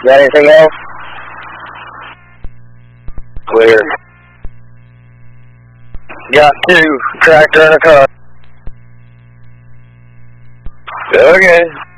Got anything else? Clear. Got 2. Tractor and a car. Okay.